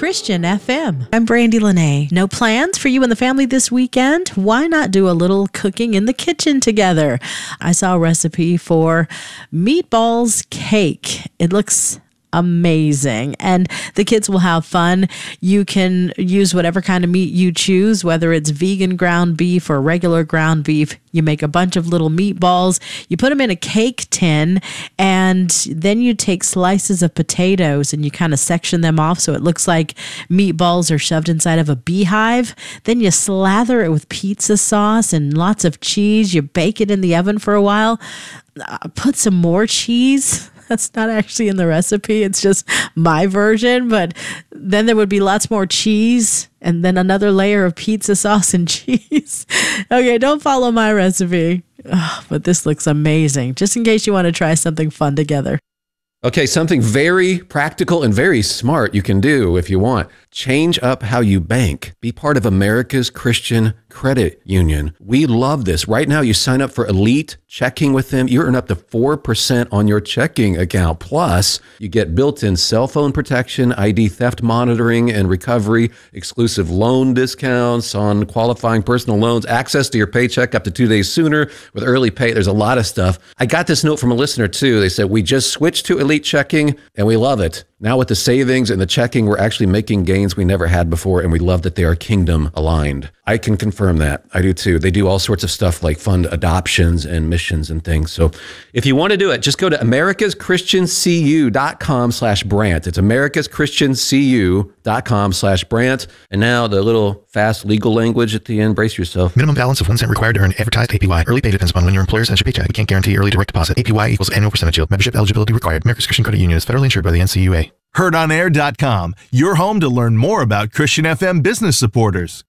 Christian FM. I'm Brandy Lene. No plans for you and the family this weekend? Why not do a little cooking in the kitchen together? I saw a recipe for meatballs cake. It looks amazing, and the kids will have fun. You can use whatever kind of meat you choose, whether it's vegan ground beef or regular ground beef. You make a bunch of little meatballs, you put them in a cake tin, and then you take slices of potatoes and you kind of section them off so it looks like meatballs are shoved inside of a beehive. Then you slather it with pizza sauce and lots of cheese. You bake it in the oven for a while. Put some more cheese. That's not actually in the recipe. It's just my version. But then there would be lots more cheese and then another layer of pizza sauce and cheese. Okay, don't follow my recipe. But this looks amazing. Just in case you want to try something fun together. Okay, something very practical and very smart you can do if you want. Change up how you bank. Be part of America's Christian Credit Union. We love this. Right now, you sign up for Elite Checking with them. You earn up to 4% on your checking account. Plus, you get built-in cell phone protection, ID theft monitoring and recovery, exclusive loan discounts on qualifying personal loans, access to your paycheck up to 2 days sooner with early pay. There's a lot of stuff. I got this note from a listener, too. They said, we just switched to Elite Checking, and we love it. Now with the savings and the checking, we're actually making gains we never had before, and we love that they are kingdom aligned. I can confirm that. I do too. They do all sorts of stuff like fund adoptions and missions and things. So if you want to do it, just go to americaschristiancu.com/Brant. It's americaschristiancu.com/Brant. And now the little fast legal language at the end. Brace yourself. Minimum balance of 1 cent required to earn advertised APY. Early pay depends upon when your employer sends your paycheck. We can't guarantee early direct deposit. APY equals annual percentage yield. Membership eligibility required. America's Christian Credit Union is federally insured by the NCUA. HeardOnAir.com, your home to learn more about Christian FM business supporters.